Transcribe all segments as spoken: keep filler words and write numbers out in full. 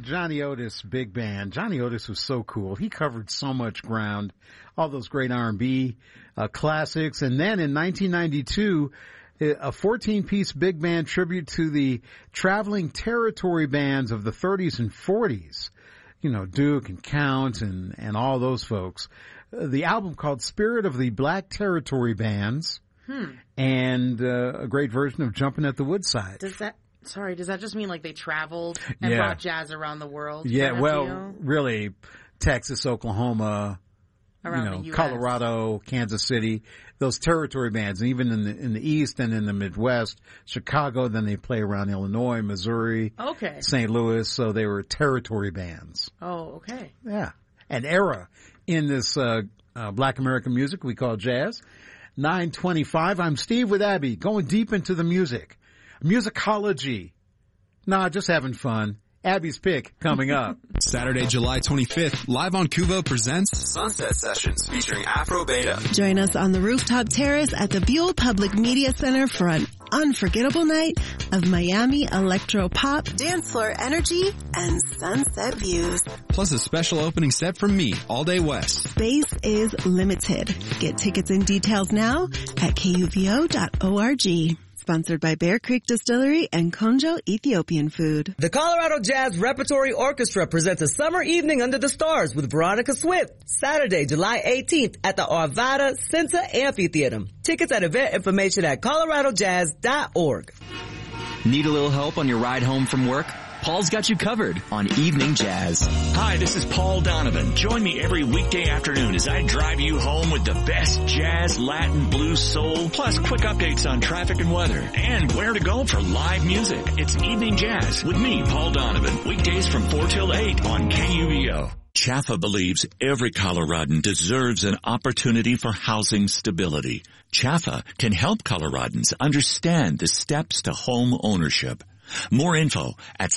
Johnny Otis big band. Johnny Otis was so cool. He covered so much ground, all those great R and B uh, classics. And then in nineteen ninety-two, a fourteen-piece big band tribute to the traveling territory bands of the thirties and forties. You know, Duke and Count and, and all those folks. Uh, the album called Spirit of the Black Territory Bands. Hmm. And uh, a great version of Jumping at the Woodside. Does that... Sorry, does that just mean like they traveled and yeah. brought jazz around the world? Yeah, well, deal? really, Texas, Oklahoma, around you know, the U S Colorado, Kansas City, those territory bands, and even in the in the East and in the Midwest, Chicago. Then they play around Illinois, Missouri, okay, Saint Louis. So they were territory bands. Oh, okay, yeah, an era in this uh, uh, Black American music we call jazz. nine twenty-five. I'm Steve with Abby, going deep into the music. Musicology. Nah, just having fun. Abby's pick coming up. Saturday, July twenty-fifth, Live on Kuvo presents Sunset Sessions featuring Afro Beta. Join us on the rooftop terrace at the Buell Public Media Center for an unforgettable night of Miami electro pop, dance floor energy, and sunset views. Plus a special opening set from me, All Day West. Space is limited. Get tickets and details now at K U V O dot org. Sponsored by Bear Creek Distillery and Konjo Ethiopian Food. The Colorado Jazz Repertory Orchestra presents a summer evening under the stars with Veronica Swift, Saturday, July eighteenth at the Arvada Center Amphitheater. Tickets at event information at colorado jazz dot org. Need a little help on your ride home from work? Paul's got you covered on Evening Jazz. Hi, this is Paul Donovan. Join me every weekday afternoon as I drive you home with the best jazz, Latin, blues, soul, plus quick updates on traffic and weather, and where to go for live music. It's Evening Jazz with me, Paul Donovan, weekdays from four till eight on K U V O. CHAFA believes every Coloradan deserves an opportunity for housing stability. CHAFA can help Coloradans understand the steps to home ownership. More info at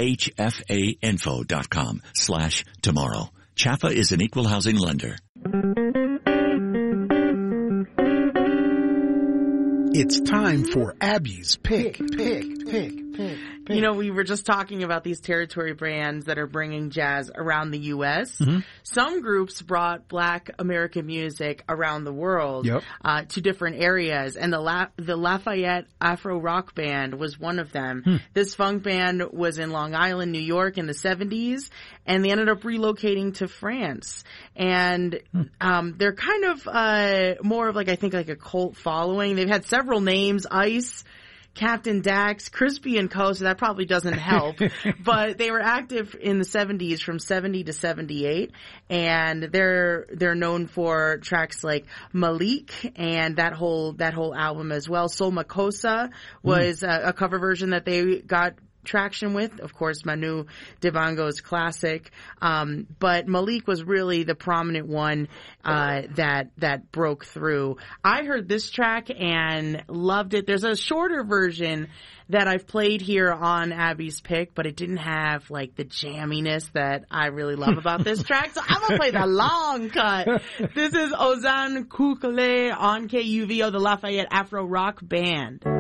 chfainfo.com slash tomorrow. CHAFA is an equal housing lender. It's time for Abby's pick, pick, pick, pick. You know, we were just talking about these territory brands that are bringing jazz around the U S Mm-hmm. Some groups brought Black American music around the world yep. uh, to different areas, and the La- the Lafayette Afro Rock Band was one of them. Hmm. This funk band was in Long Island, New York in the seventies, and they ended up relocating to France. And hmm. um, they're kind of uh, more of like, I think, like a cult following. They've had several names, Ice, Captain Dax, Crispy and Co., so that probably doesn't help. But they were active in the seventies from seventy to seventy-eight, and they're they're known for tracks like Malik and that whole that whole album as well. Soul Makossa was mm. a, a cover version that they got traction with, of course, Manu Dibango's classic. Um, but Malik was really the prominent one uh, that that broke through. I heard this track and loved it. There's a shorter version that I've played here on Abby's Pick, but it didn't have like the jamminess that I really love about this track. So I'm gonna play the long cut. This is Ozan Kukule on K U V O, the Lafayette Afro Rock Band.